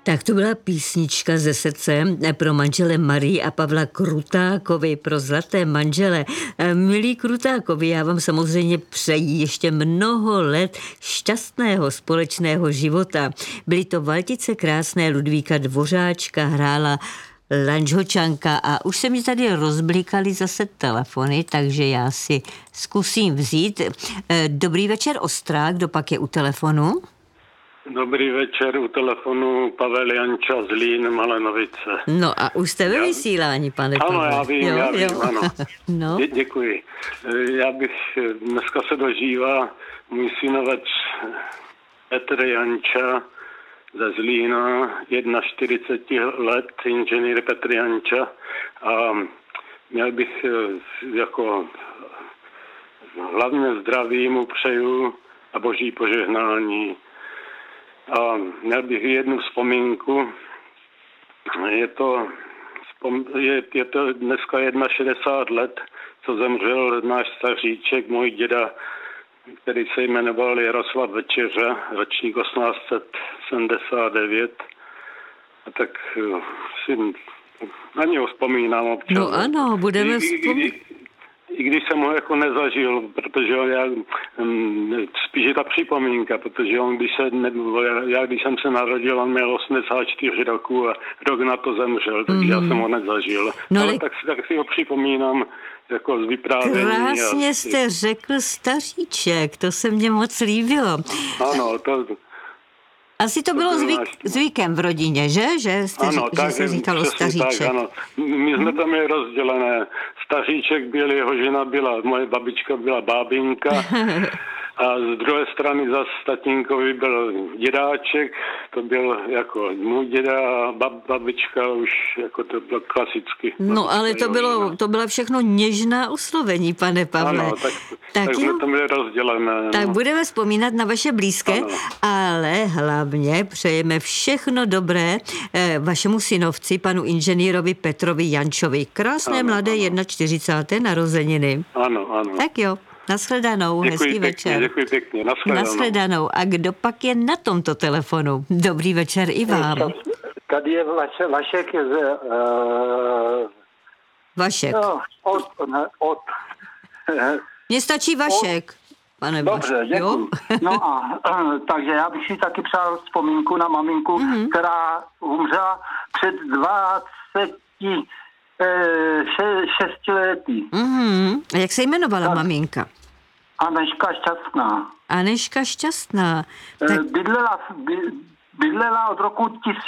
Tak to byla písnička ze srdce pro manžele Marii a Pavla Krutákovi, pro zlaté manžele. Milí Krutákovi, já vám samozřejmě přeji ještě mnoho let šťastného společného života. Byly to valtice krásné Ludvíka Dvořáčka, hrála Lanžhočanka a už se mi tady rozblikaly zase telefony, takže já si zkusím vzít. Dobrý večer, Ostrák, kdo pak je u telefonu? Dobrý večer, u telefonu Pavel Janča z Lín, Malenovice. No a už jste ve vysílání, pane Pavle. Ano, já vím, ano. No. Děkuji. Já bych, dneska se dožívá můj synovec Petr Janča ze Zlína, 41 let, inženýr Petr Janča, a měl bych jako hlavně zdraví mu přeju a boží požehnání. A měl bych jednu vzpomínku. Je to dneska 61 let, co zemřel náš staříček, můj děda, který se jmenoval Jaroslav Večeře, ročník 1879. A tak si na něho vzpomínám občas. No ano, budeme vzpomínat. I když jsem ho jako nezažil, protože spíš je ta připomínka, protože když jsem se narodil, on měl 84 roku a rok na to zemřel, takže já jsem ho nezažil. No, ale tak si ho připomínám jako z vyprávění. Krásně jste řekl staříček, to se mně moc líbilo. Ano, to... Asi to bylo zvykem v rodině, že? Že se říkalo staříček. Tak, ano. My jsme tam je rozdělené. Staříček byl, jeho žena byla, moje babička byla bábinka a z druhé strany zase tatínkovi byl dědáček, to byl jako můj děda a babička už jako to bylo klasicky. No ale to byla všechno něžná oslovení, pane Pavle. Ano, tak jsme tam byli rozdělené. Tak budeme vzpomínat na vaše blízké, ano. Ale hlavně přejeme všechno dobré vašemu synovci, panu inženýrovi Petrovi Jančovi. Krásné mladé 41. narozeniny. Ano. Tak jo. Nashledanou, hezký večer. Děkuji pěkně, nashledanou. A kdo pak je na tomto telefonu? Dobrý večer i vám. Tady je Vašek z... Vašek. No, od Mně stačí Vašek, pane Vašek. Dobře, děkuji. No a takže já bych si taky přál vzpomínku na maminku, která umřela před 26 lety. A jak se jmenovala maminka? Aneška Šťastná. Aneška Šťastná. Tak... Bydlela od roku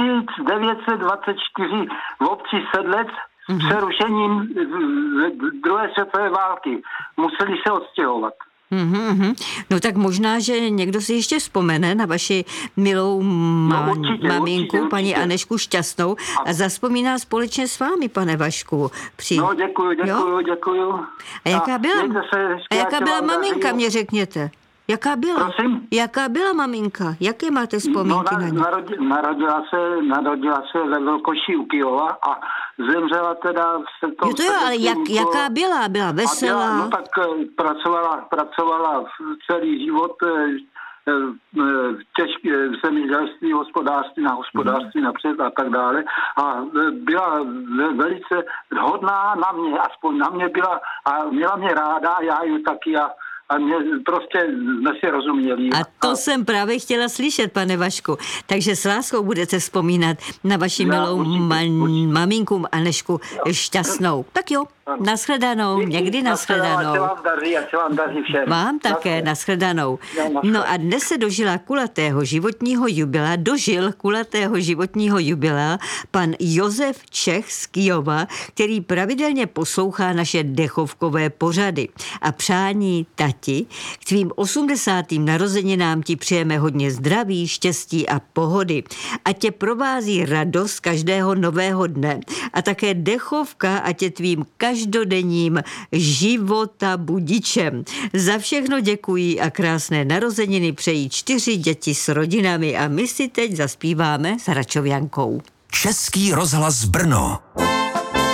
1924 v obci Sedlec s přerušením druhé světové války. Museli se odstěhovat. No tak možná, že někdo si ještě vzpomene na vaši milou maminku, určitě. Paní Anešku Šťastnou a zavzpomíná společně s vámi, pane Vašku. No děkuju. A jaká byla maminka, mě řekněte? Jaká byla? Prosím? Jaká byla maminka? Jaké máte vzpomínky na ní? Narodila se ve Velkoši u Kyjova a zemřela teda... ale jaká byla? Byla veselá? No tak pracovala celý život v zemědělství, hospodářství napřed a tak dále. A byla velice hodná na mě, aspoň na mě byla a měla mě ráda a já ji taky a mě prostě jsme si rozuměli. A to jsem právě chtěla slyšet, pane Vašku. Takže s láskou budete vzpomínat na vaši milou maminku Anešku Šťastnou. Tak jo, nashledanou, někdy nashledanou. Ať se vám daří všem. Vám také, nashledanou. No a dnes se dožil kulatého životního jubilea pan Josef Čech z Kyjova, který pravidelně poslouchá naše dechovkové pořady. A přání tati, k tvým 80. narozeninám ti přejeme hodně zdraví, štěstí a pohody. A tě provází radost každého nového dne. A také dechovka a tě tvým každodenním života budičem. Za všechno děkuji a krásné narozeniny přejí 4 děti s rodinami a my si teď zaspíváme s Račoviankou. Český rozhlas Brno.